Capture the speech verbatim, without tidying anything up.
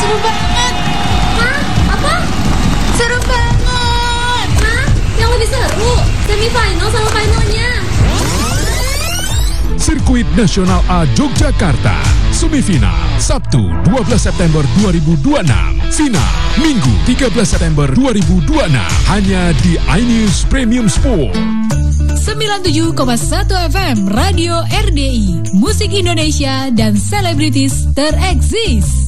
Seru banget. Hah? Apa? Seru banget. Hah? Yang lebih seru? Semifinal sama finalnya. Sirkuit Nasional A Yogyakarta. Semifinal Sabtu dua belas September dua ribu dua puluh enam. Final Minggu tiga belas September dua ribu dua puluh enam. Hanya di iNews Premium Sport. sembilan puluh tujuh koma satu F M Radio R D I. Musik Indonesia dan selebritis tereksis.